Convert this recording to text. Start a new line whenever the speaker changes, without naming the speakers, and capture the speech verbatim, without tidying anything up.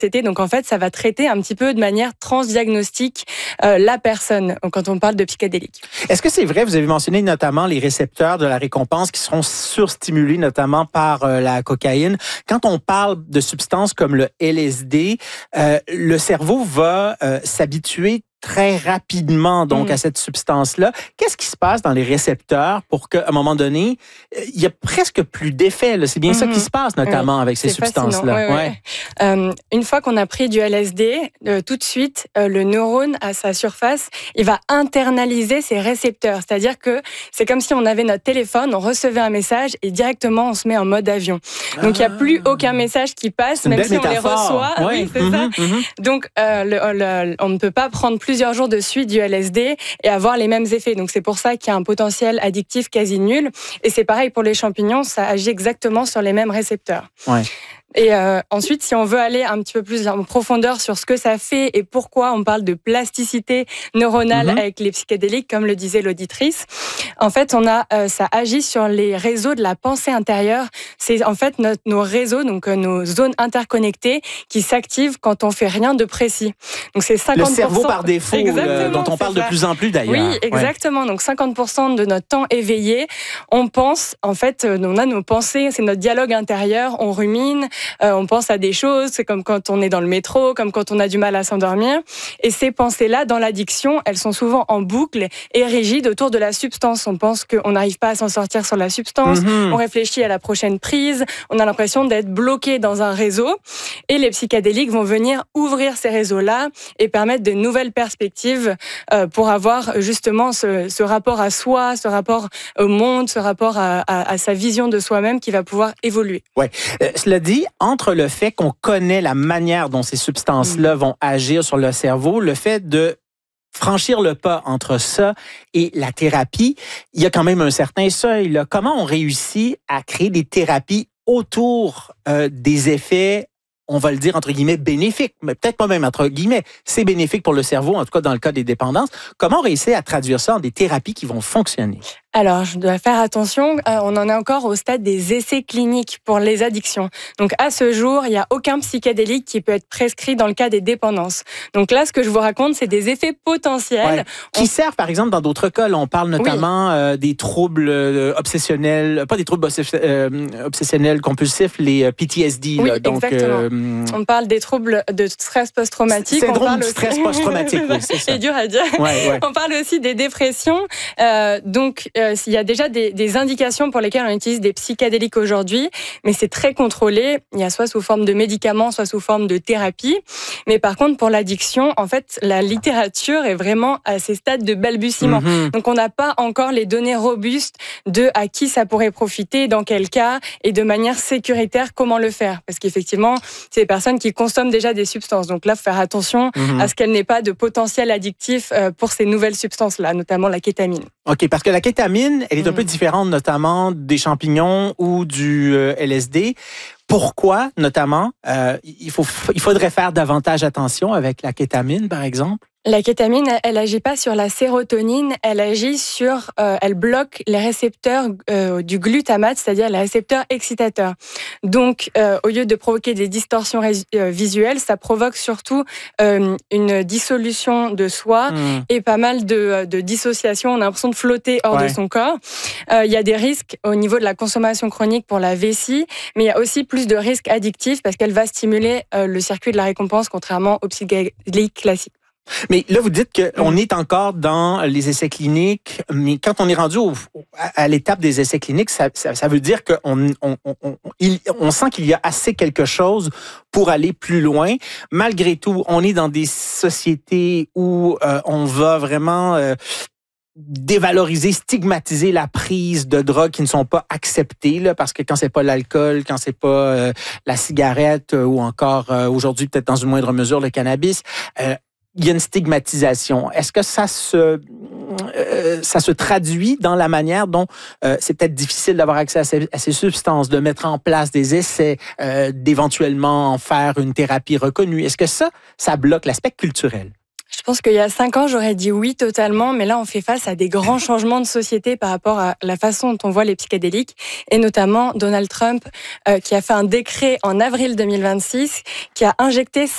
T. Donc en fait, ça va traiter un petit peu de manière transdiagnostique euh, la personne quand on parle de psychédéliques.
Est-ce que c'est vrai, vous avez mentionné notamment les récepteurs de la récompense qui seront surstimulés notamment par euh, la cocaïne. Quand on parle de substances comme le L S D, euh, le cerveau va euh, s'habituer très rapidement donc mmh. à cette substance-là. Qu'est-ce qui se passe dans les récepteurs pour qu'à un moment donné, il y a presque plus d'effet? C'est bien mmh. ça qui se passe notamment oui. avec ces c'est substances-là.
Ouais, ouais. Ouais. Euh, une fois qu'on a pris du L S D, euh, tout de suite, euh, le neurone à sa surface, il va internaliser ses récepteurs. C'est-à-dire que c'est comme si on avait notre téléphone, on recevait un message et directement on se met en mode avion. Donc il ah. n'y a plus aucun message qui passe, même si on les reçoit.
Ouais.
Oui, c'est mmh, ça.
Mmh.
Donc euh, le, le, on ne peut pas prendre plus plusieurs jours de suite du L S D et avoir les mêmes effets. Donc c'est pour ça qu'il y a un potentiel addictif quasi nul. Et c'est pareil pour les champignons, ça agit exactement sur les mêmes récepteurs.
Ouais.
Et euh, ensuite, si on veut aller un petit peu plus en profondeur sur ce que ça fait et pourquoi on parle de plasticité neuronale mm-hmm. avec les psychédéliques, comme le disait l'auditrice, en fait, on a euh, ça agit sur les réseaux de la pensée intérieure. C'est en fait notre, nos réseaux, donc euh, nos zones interconnectées, qui s'activent quand on fait rien de précis. Donc c'est cinquante pour cent.
Le cerveau par défaut, euh, dont on parle ça. de plus en plus d'ailleurs.
Oui, exactement. Ouais. Donc cinquante pour cent de notre temps éveillé, on pense. En fait, on a nos pensées, c'est notre dialogue intérieur. On rumine. Euh, on pense à des choses, c'est comme quand on est dans le métro, comme quand on a du mal à s'endormir. Et ces pensées-là, dans l'addiction, elles sont souvent en boucle et rigides autour de la substance. On pense qu'on n'arrive pas à s'en sortir sur la substance, mmh. on réfléchit à la prochaine prise, on a l'impression d'être bloqué dans un réseau. Et les psychédéliques vont venir ouvrir ces réseaux-là et permettre de nouvelles perspectives euh, pour avoir justement ce, ce rapport à soi, ce rapport au monde, ce rapport à, à, à sa vision de soi-même qui va pouvoir évoluer.
Oui. Euh, cela dit, entre le fait qu'on connaît la manière dont ces substances-là vont agir sur le cerveau, le fait de franchir le pas entre ça et la thérapie, il y a quand même un certain seuil. Là. Comment on réussit à créer des thérapies autour euh, des effets, on va le dire entre guillemets, bénéfiques, mais peut-être pas même entre guillemets, c'est bénéfique pour le cerveau, en tout cas dans le cas des dépendances. Comment on réussit à traduire ça en des thérapies qui vont fonctionner?
Alors, je dois faire attention, euh, on en est encore au stade des essais cliniques pour les addictions. Donc, à ce jour, il n'y a aucun psychédélique qui peut être prescrit dans le cas des dépendances. Donc là, ce que je vous raconte, c'est des effets potentiels.
Ouais. Qui on... servent, par exemple, dans d'autres cas. Là, on parle notamment oui. euh, des troubles euh, obsessionnels, pas des troubles euh, obsessionnels compulsifs, les euh, P T S D.
Oui,
là, donc,
exactement. Euh... On parle des troubles de stress post-traumatique.
Syndrome du stress aussi... post-traumatique, oui, c'est ça.
C'est dur à dire. Ouais, ouais. On parle aussi des dépressions. Euh, donc, Euh, il y a déjà des, des indications pour lesquelles on utilise des psychédéliques aujourd'hui, mais c'est très contrôlé. Il y a soit sous forme de médicaments, soit sous forme de thérapie. Mais par contre, pour l'addiction, en fait, la littérature est vraiment à ces stades de balbutiement. Mm-hmm. Donc, on n'a pas encore les données robustes de à qui ça pourrait profiter, dans quel cas, et de manière sécuritaire, comment le faire. Parce qu'effectivement, c'est des personnes qui consomment déjà des substances. Donc là, il faut faire attention mm-hmm. à ce qu'elle n'ait pas de potentiel addictif pour ces nouvelles substances-là, notamment la kétamine.
OK, parce que la kétamine, elle est un peu différente, notamment des champignons ou du euh, L S D. Pourquoi, notamment, euh, il, faut, il faudrait faire davantage attention avec la kétamine, par exemple?
La kétamine, elle agit pas sur la sérotonine, elle agit sur, euh, elle bloque les récepteurs euh, du glutamate, c'est-à-dire les récepteurs excitateurs. Donc, euh, au lieu de provoquer des distorsions rés- euh, visuelles, ça provoque surtout euh, une dissolution de soi mmh. et pas mal de, de dissociation. On a l'impression de flotter hors ouais. de son corps. Euh, il y a des risques au niveau de la consommation chronique pour la vessie, mais il y a aussi plus de risques addictifs parce qu'elle va stimuler euh, le circuit de la récompense, contrairement aux psychédéliques classiques.
Mais là, vous dites qu'on est encore dans les essais cliniques, mais quand on est rendu au, à l'étape des essais cliniques, ça, ça, ça veut dire qu'on on, on, on, il, on sent qu'il y a assez quelque chose pour aller plus loin. Malgré tout, on est dans des sociétés où euh, on va vraiment... Euh, dévaloriser, stigmatiser la prise de drogues qui ne sont pas acceptées, là, parce que quand c'est pas l'alcool, quand c'est pas euh, la cigarette euh, ou encore euh, aujourd'hui peut-être dans une moindre mesure le cannabis, euh, il y a une stigmatisation. Est-ce que ça se euh, ça se traduit dans la manière dont euh, c'est peut-être difficile d'avoir accès à ces, à ces substances, de mettre en place des essais, euh, d'éventuellement en faire une thérapie reconnue? Est-ce que ça, ça bloque l'aspect culturel?
Je pense qu'il y a cinq ans, j'aurais dit oui totalement, mais là, on fait face à des grands changements de société par rapport à la façon dont on voit les psychédéliques, et notamment Donald Trump, euh, qui a fait un décret en avril deux mille vingt-six, qui a injecté